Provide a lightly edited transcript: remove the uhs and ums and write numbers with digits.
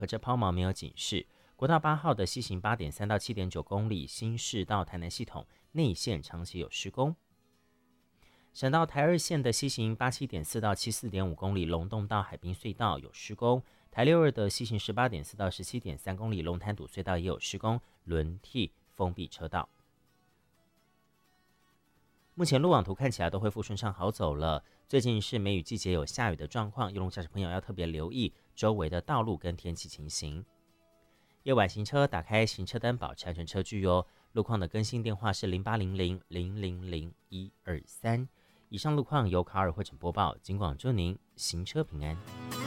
可这抛锚没有警示。国道8号的西行8.3到7.9公里，新市到台南系统内线长期有施工。省道台2线的西行87.4到74.5公里，龙洞到海滨隧道有施工。台62的西行18.4到17.3公里，龙潭堵隧道也有施工，轮替封闭车道。目前路网图看起来都恢复顺畅好走了。最近是梅雨季节，有下雨的状况，邮动驾驶朋友要特别留意周围的道路跟天气情形。夜晚行车打开行车灯，保持安全车距哦。路况的更新电话是0800000123。以上路况由卡尔汇整播报，尽管祝您行车平安。